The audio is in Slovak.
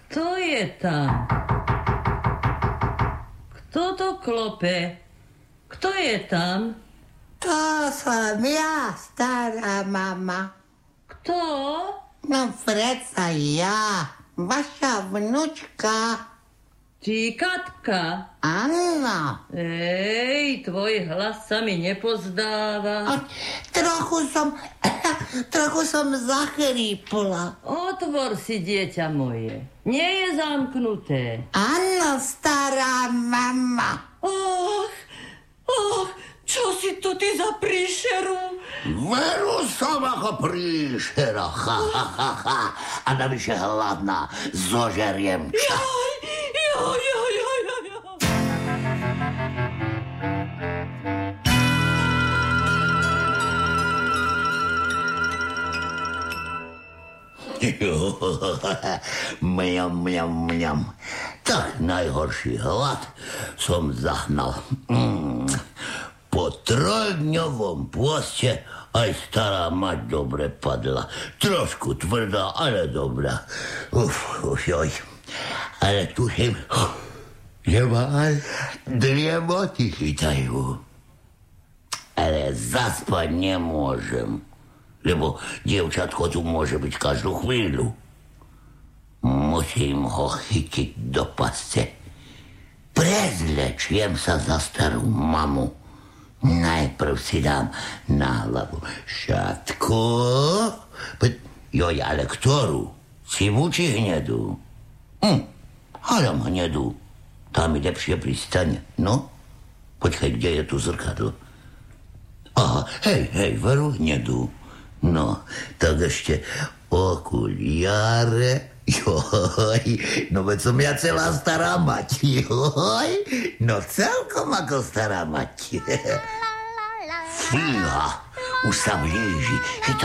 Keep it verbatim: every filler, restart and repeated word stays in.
Kto je tam? Kto to klope? Kto je tam? To som ja, stará mama. Kto? No predsa ja, vaša vnučka. Ty, Katka. Áno. Ej, tvoj hlas sa mi nepozdáva. A trochu som, trochu som zachrípla. Otvor si, dieťa moje. Nie je zamknuté. Áno, stará mama. Och, och, čo si to ty za príšeru? Veru som ako príšera. Ha, ha, ha, ha. A navyše hladná. Zožeriem ča. Jaj, jaj, jaj, jaj, jaj. Mňam, mňam, mňam. Tak najhorší hlad som zahnal. Mm. Po trojdňovom pôste aj stará mať dobre padla. Trošku tvrdá, ale dobrá. Uf, uf, joj. Ale tuším, že ma aj driemoty chytajú. Ale zaspať nemôžem, lebo dievčatko tu môže byť každú chvíľu. Musím ho chytiť do pasce. Prezlečiem sa za starú mamu. Najprv si dám na hlavu šatku. Joj, ale ktorú? Sivú či hnedú? Hm, hádam hnedú. Tá mi lepšie pristane. No, počkaj, kde je tu zrkadlo? Aha, hej, hej, veru hnedú. No, tak ešte okuliare. Joj, no veď som ja celá stará mať. Joj, no celkom ako stará mať. Fíha, už sa blíži.